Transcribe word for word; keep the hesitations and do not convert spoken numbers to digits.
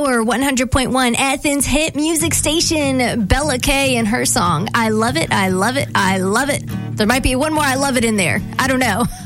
Power one hundred point one, Athens hit music station. Bella K and her song, I Love It, I Love It, I Love It. There might be one more I love it in there. I don't know.